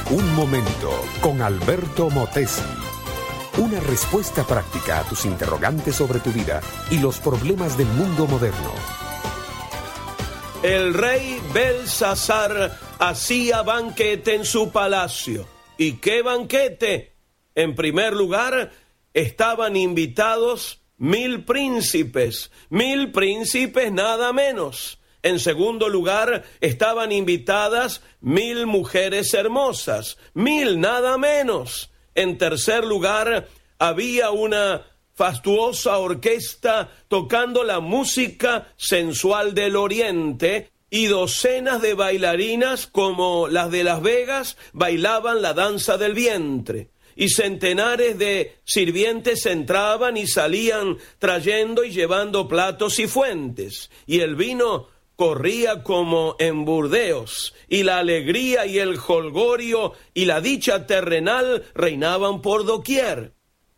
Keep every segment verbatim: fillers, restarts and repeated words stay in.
Un momento con Alberto Motesi. Una respuesta práctica a tus interrogantes sobre tu vida y los problemas del mundo moderno. El rey Belsasar hacía banquete en su palacio. ¿Y qué banquete? En primer lugar, estaban invitados mil príncipes, mil príncipes nada menos. En segundo lugar, estaban invitadas mil mujeres hermosas, mil nada menos. En tercer lugar, había una fastuosa orquesta tocando la música sensual del oriente y docenas de bailarinas como las de Las Vegas bailaban la danza del vientre. Y centenares de sirvientes entraban y salían trayendo y llevando platos y fuentes. Y el vino corría como en Burdeos, y la alegría y el jolgorio y la dicha terrenal reinaban por doquier.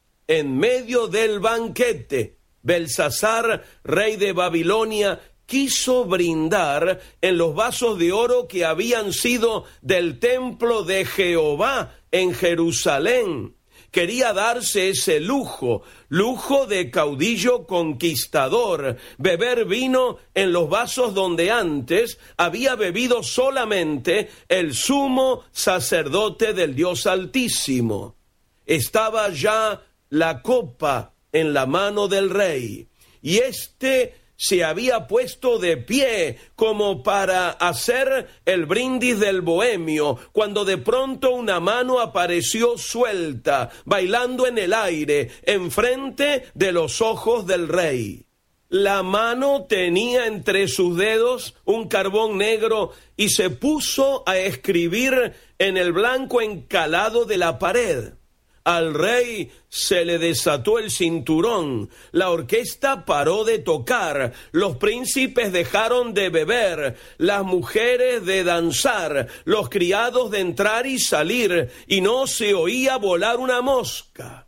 En medio del banquete, Belsasar, rey de Babilonia, quiso brindar en los vasos de oro que habían sido del templo de Jehová en Jerusalén. Quería darse ese lujo, lujo de caudillo conquistador, beber vino en los vasos donde antes había bebido solamente el sumo sacerdote del Dios Altísimo. Estaba ya la copa en la mano del rey, y éste se había puesto de pie como para hacer el brindis del bohemio, cuando de pronto una mano apareció suelta, bailando en el aire, enfrente de los ojos del rey. La mano tenía entre sus dedos un carbón negro y se puso a escribir en el blanco encalado de la pared. Al rey se le desató el cinturón, la orquesta paró de tocar, los príncipes dejaron de beber, las mujeres de danzar, los criados de entrar y salir, y no se oía volar una mosca.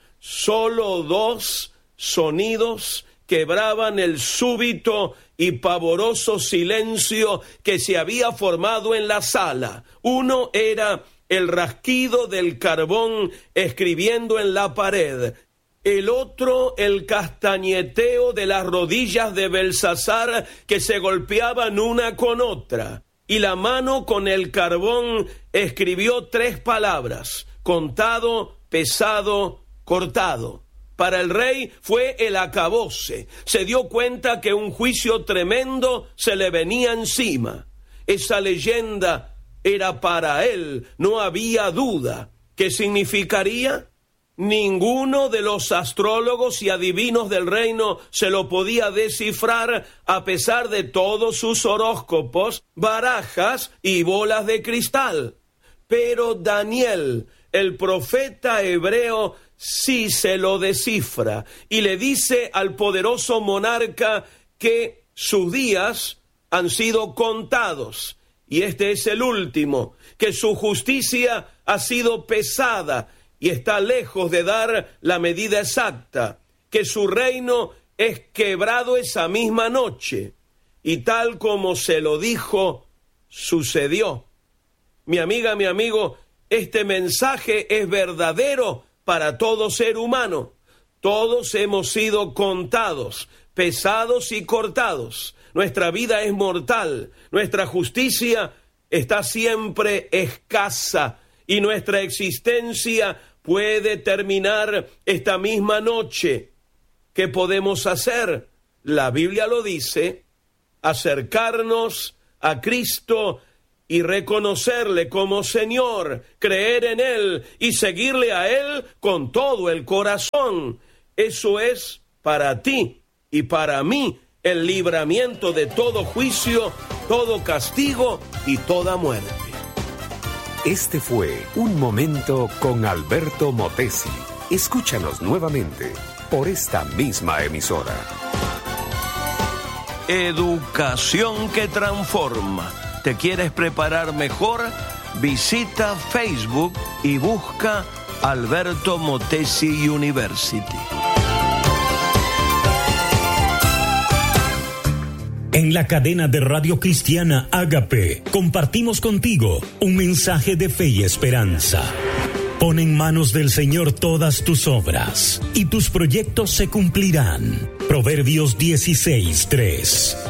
Solo dos sonidos quebraban el súbito y pavoroso silencio que se había formado en la sala. Uno era el rasquido del carbón escribiendo en la pared. El otro, el castañeteo de las rodillas de Belsasar que se golpeaban una con otra. Y la mano con el carbón escribió tres palabras: contado, pesado, cortado. Para el rey fue el acabose. Se dio cuenta que un juicio tremendo se le venía encima. Esa leyenda era para él, no había duda. ¿Qué significaría? Ninguno de los astrólogos y adivinos del reino se lo podía descifrar a pesar de todos sus horóscopos, barajas y bolas de cristal. Pero Daniel, el profeta hebreo, sí se lo descifra y le dice al poderoso monarca que sus días han sido contados. Y este es el último, que su justicia ha sido pesada y está lejos de dar la medida exacta, que su reino es quebrado esa misma noche. Y tal como se lo dijo, sucedió. Mi amiga, mi amigo, este mensaje es verdadero para todo ser humano. Todos hemos sido contados, pesados y cortados. Nuestra vida es mortal, nuestra justicia está siempre escasa y nuestra existencia puede terminar esta misma noche. ¿Qué podemos hacer? La Biblia lo dice: acercarnos a Cristo y reconocerle como Señor, creer en Él y seguirle a Él con todo el corazón. Eso es para ti y para mí el libramiento de todo juicio, todo castigo y toda muerte. Este fue Un Momento con Alberto Motesi. Escúchanos nuevamente por esta misma emisora. Educación que transforma. ¿Te quieres preparar mejor? Visita Facebook y busca Alberto Motesi University. En En la cadena de Radio Cristiana Ágape compartimos contigo un mensaje de fe y esperanza. Pon en manos del Señor todas tus obras y tus proyectos se cumplirán. Proverbios dieciséis tres.